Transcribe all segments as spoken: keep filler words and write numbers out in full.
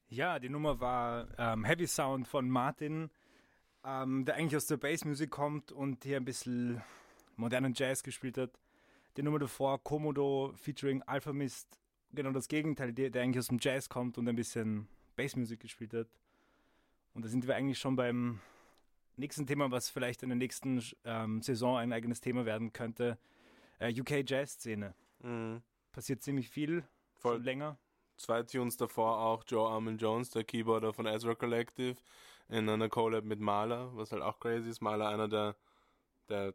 Ja, die Nummer war ähm, Heavy Sound von Martin, ähm, der eigentlich aus der Bassmusik kommt und hier ein bisschen modernen Jazz gespielt hat. Die Nummer davor, Komodo featuring Alpha Mist, genau das Gegenteil, der, der eigentlich aus dem Jazz kommt und ein bisschen Bassmusik gespielt hat. Und da sind wir eigentlich schon beim nächsten Thema, was vielleicht in der nächsten ähm, Saison ein eigenes Thema werden könnte. Äh, U K Jazz-Szene. Mhm. Passiert ziemlich viel, Voll. schon länger. Zwei Tunes davor auch Joe Armand Jones, der Keyboarder von Ezra Collective, in einer Collab mit Mahler, was halt auch crazy ist. Mahler, einer der, der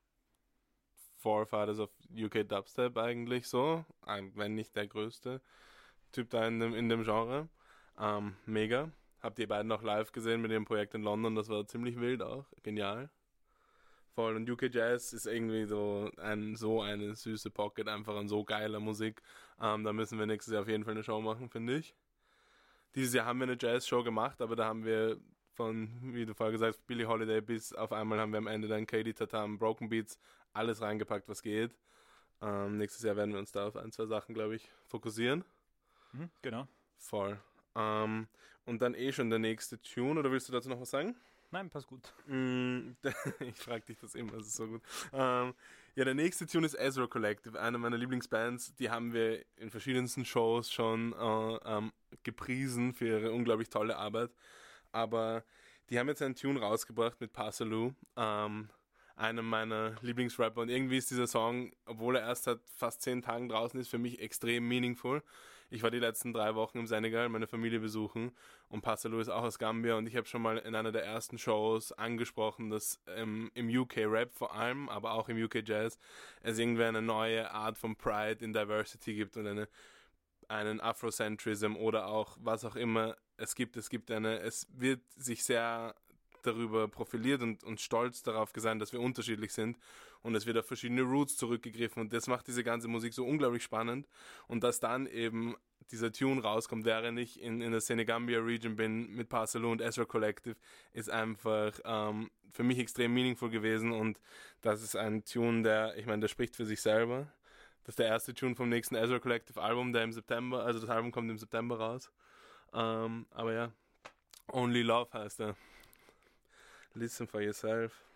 Forefathers of U K Dubstep eigentlich so, wenn nicht der größte Typ da in dem, in dem Genre. Ähm, mega. Habt ihr beiden auch live gesehen mit dem Projekt in London, das war ziemlich wild auch, genial. Voll, und U K Jazz ist irgendwie so ein so eine süße Pocket, einfach an so geiler Musik. Ähm, da müssen wir nächstes Jahr auf jeden Fall eine Show machen, finde ich. Dieses Jahr haben wir eine Jazz-Show gemacht, aber da haben wir von, wie du vorher gesagt hast, Billie Holiday bis auf einmal haben wir am Ende dann Katie Tatam, Broken Beats, alles reingepackt, was geht. Ähm, nächstes Jahr werden wir uns da auf ein, zwei Sachen, glaube ich, fokussieren. Mhm, genau. Voll. Ähm, und dann eh schon der nächste Tune, oder willst du dazu noch was sagen? Nein, passt gut. Mm, ich frage dich das immer, das ist so gut. Ähm, ja, der nächste Tune ist Ezra Collective, eine meiner Lieblingsbands. Die haben wir in verschiedensten Shows schon äh, ähm, gepriesen für ihre unglaublich tolle Arbeit. Aber die haben jetzt einen Tune rausgebracht mit Parsaloo, ähm, einem meiner Lieblingsrapper. Und irgendwie ist dieser Song, obwohl er erst seit fast zehn Tagen draußen ist, für mich extrem meaningful. Ich war die letzten drei Wochen im Senegal, meine Familie besuchen, und Parsaloo ist auch aus Gambia, und ich habe schon mal in einer der ersten Shows angesprochen, dass ähm, im U K-Rap vor allem, aber auch im U K-Jazz, es irgendwie eine neue Art von Pride in Diversity gibt und eine, einen Afrocentrism oder auch was auch immer es gibt. Es gibt eine, es wird sich sehr darüber profiliert und, und stolz darauf sein, dass wir unterschiedlich sind, und es wird auf verschiedene Roots zurückgegriffen, und das macht diese ganze Musik so unglaublich spannend. Und dass dann eben dieser Tune rauskommt, während ich in, in der Senegambia Region bin mit Parsaloo und Ezra Collective, ist einfach ähm, für mich extrem meaningful gewesen, und das ist ein Tune, der, ich meine, der spricht für sich selber. Das ist der erste Tune vom nächsten Ezra Collective Album, der im September, also das Album kommt im September raus. Ähm, aber ja, Only Love heißt er. Listen for yourself.